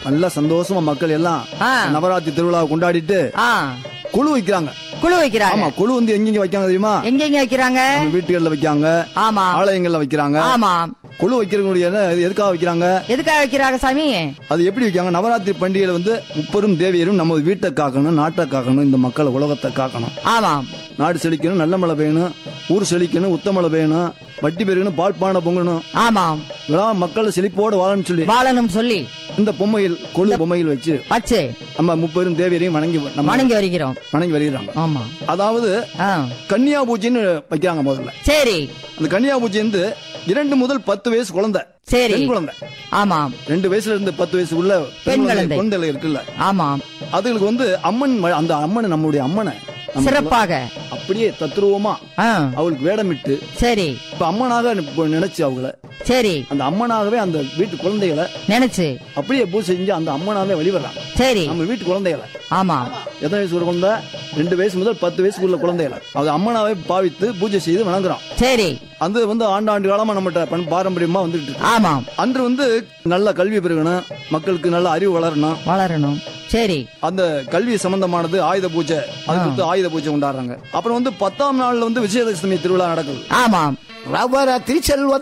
நல்ல சந்தோஷமா மக்கள் எல்லாம் நவராத்திரி திருவிழாவை கொண்டாடிட்டு குழு வைக்கிறாங்க. குழு வைக்கிறாங்க. ஆமா, குழு வந்து எங்கெங்க வைக்காங்க தெரியுமா? எங்கெங்க வைக்கிறாங்க? வீட்டுகள்ல வைக்காங்க. ஆமா. ஆலயங்கள்ல வைக்கிறாங்க. ஆமா. குழு வைக்கிறவங்களுடைய எதுக்காக வைக்கிறாங்க? எதுக்காக வைக்கிறாங்க சாமி? அது எப்படி வைக்காங்க? நவராத்திரி பண்டிகையில வந்து முப்பெரும் தேவியரும் நம்ம வீட்டை காக்கணும், நாட்டை காக்கணும், இந்த மக்கள் உலகத்தை காக்கணும். ஆமா. நாடு செழிக்கணும், நல்ல மழை பெய்யணும், ஊர் செழிக்கணும், உத்த மழை பெய்யணும், வட்டி பெருகணும், பால் பானை பொங்கணும். ஆமா. இதெல்லாம் மக்கள் செழிப்போடு வாழணும் சொல்லி இந்த பொம்மையில் கொழு பொம்மையில் வச்சு நம்ம முப்பெரும் தேவியரையும் வணங்கி வருகிறாங்க. ஆமா. அதாவது கன்னியா பூஜைன்னு வைக்கிறாங்க முதல்ல. சரி. அந்த கன்னியா பூஜை வந்து 2 முதல் 10 வயசு குழந்தை. சரி. குழந்தை. ஆமா. 2 வயசுல இருந்து 10 வயசுக்குள்ள பெண் குழந்தை இருக்குல்ல. ஆமா. அதுகளுக்கு வந்து அம்மன், அந்த அம்மனை, நம்முடைய அம்மனை சிறப்பாக அப்படியே தத்ரூபமா அவளுக்கு வேடமிட்டு, சரி, இப்ப அம்மனாக நினைச்சு அவங்கள, சரி, அந்த அம்மனாகவே அந்த வீட்டு குழந்தைகளை நினைச்சு அப்படியே பூஜை செஞ்சு அந்த அம்மனாவே வழிபடுறாங்க. சரி. நம்ம வீட்டு குழந்தைகளை. ஆமா. எத்தனை வயசு குழந்தை? 2 வயசு முதல் 10 வயசுக்குள்ள குழந்தைகளை அது அம்மனாவே பாவித்து பூஜை செய்து வணங்குறோம். சரி. அது வந்து ஆண்டாண்டு காலமா நம்மகிட்ட பாரம்பரியமா வந்துட்டு. ஆமா. அன்று வந்து நல்ல கல்வி பெருகணும், மக்களுக்கு நல்ல அறிவு வளரணும். சரி. அந்த கல்வி சம்பந்தமானது ஆயுத பூஜை, அதுக்கு ஆயுத பூஜை கொண்டாடுறாங்க. அப்புறம் வந்து 10ஆம் நாள்ல வந்து விஜயதசமி திருவிழா நடக்குது. ஆமா. நவராத்திரி செல்வ